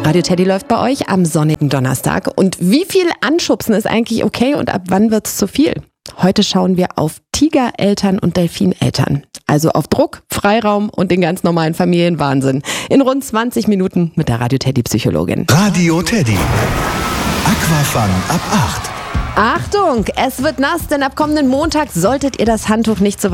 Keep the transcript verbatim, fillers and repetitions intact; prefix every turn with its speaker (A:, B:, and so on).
A: Radio Teddy läuft bei euch am sonnigen Donnerstag. Und wie viel Anschubsen ist eigentlich okay und ab wann wird's zu viel? Heute schauen wir auf Tigereltern und Delfineltern. Also auf Druck, Freiraum und den ganz normalen Familienwahnsinn. In rund zwanzig Minuten mit der Radio Teddy Psychologin.
B: Radio Teddy. Aquafun ab acht.
A: Achtung, es wird nass, denn ab kommenden Montag solltet ihr das Handtuch nicht so